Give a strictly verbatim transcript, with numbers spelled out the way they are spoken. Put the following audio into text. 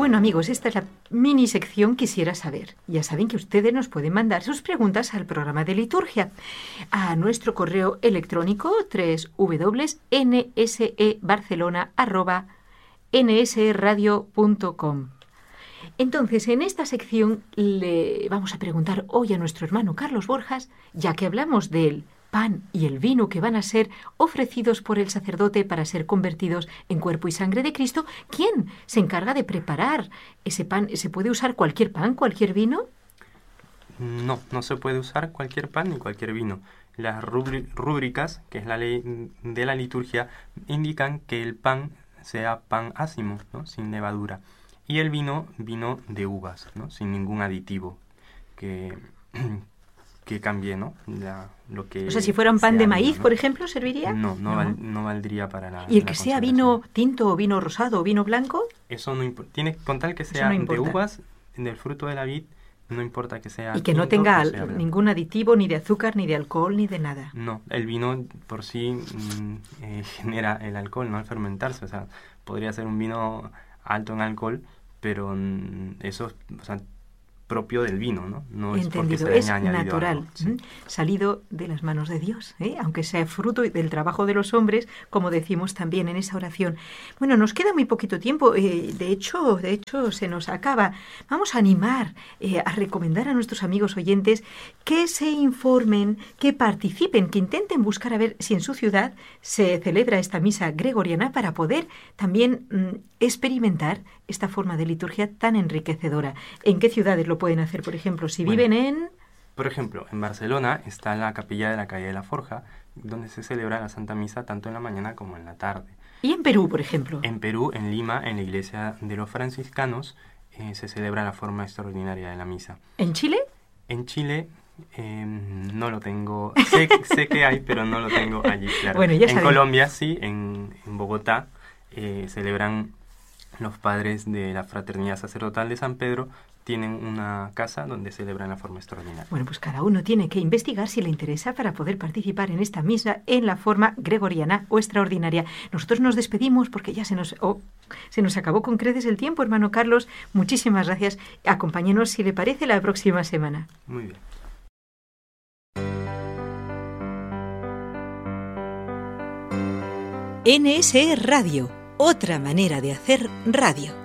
Bueno, amigos, esta es la mini sección Quisiera saber. Ya saben que ustedes nos pueden mandar sus preguntas al programa de liturgia a nuestro correo electrónico doble u doble u doble u punto n s e barcelona arroba n s e radio punto com. Entonces, en esta sección le vamos a preguntar hoy a nuestro hermano Carlos Borjas, ya que hablamos del pan y el vino que van a ser ofrecidos por el sacerdote para ser convertidos en cuerpo y sangre de Cristo, ¿quién se encarga de preparar ese pan? ¿Se puede usar cualquier pan, cualquier vino? No, no se puede usar cualquier pan ni cualquier vino. Las rúbricas, que es la ley de la liturgia, indican que el pan sea pan ácimo, ¿no?, sin levadura, y el vino, vino de uvas, ¿no?, sin ningún aditivo que, que cambie, ¿no?, la, lo que... O sea, si fuera un pan de maíz, vino, ¿no? por ejemplo, ¿serviría? No, no, no. Val, no valdría para la... ¿Y el la que sea vino tinto o vino rosado o vino blanco? Eso no importa. Tiene, con tal que sea no de uvas, del fruto de la vid, no importa que sea... Y que no tenga ningún aditivo, ni de azúcar, ni de alcohol, ni de nada. No, el vino por sí mm, eh, genera el alcohol, ¿no?, al fermentarse. O sea, podría ser un vino alto en alcohol, pero mm, eso, o sea, propio del vino, ¿no? No es porque se le es haya añadido natural, algo, sí. Salido de las manos de Dios, ¿eh? Aunque sea fruto del trabajo de los hombres, como decimos también en esa oración. Bueno, nos queda muy poquito tiempo, eh, de hecho, de hecho se nos acaba. Vamos a animar, eh, a recomendar a nuestros amigos oyentes que se informen, que participen, que intenten buscar a ver si en su ciudad se celebra esta misa gregoriana para poder también mm, experimentar esta forma de liturgia tan enriquecedora. ¿En qué ciudades lo pueden hacer, por ejemplo? Si bueno, viven en... Por ejemplo, en Barcelona está la capilla de la calle de la Forja, donde se celebra la Santa Misa tanto en la mañana como en la tarde. ¿Y en Perú, por ejemplo? En Perú, en Lima, en la iglesia de los franciscanos, eh, se celebra la forma extraordinaria de la misa. ¿En Chile? En Chile... Eh, no lo tengo, sé, sé que hay, pero no lo tengo allí, claro. Bueno, ya en saben. Colombia sí, en, en Bogotá eh, celebran los padres de la Fraternidad Sacerdotal de San Pedro, tienen una casa donde celebran la forma extraordinaria. Bueno, pues cada uno tiene que investigar si le interesa para poder participar en esta misa en la forma gregoriana o extraordinaria. Nosotros nos despedimos porque ya se nos, oh, se nos acabó con creces el tiempo, hermano Carlos. Muchísimas gracias. Acompáñenos, si le parece, la próxima semana. Muy bien. N S E Radio, otra manera de hacer radio.